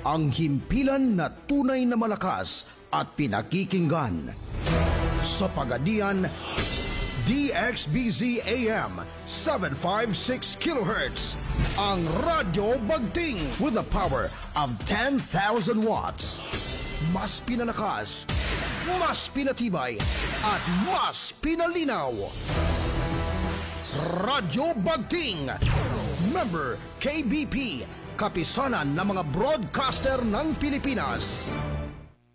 ang himpilan na tunay na malakas at pinakikinggan. Sa Pagadian, DXBZ AM 756 kHz, ang Radyo Bagting with the power of 10,000 watts. Mas pinalakas, mas pinatibay, at mas pinalinaw. Radyo Bagting, member KBP, kapisanan ng mga broadcaster ng Pilipinas.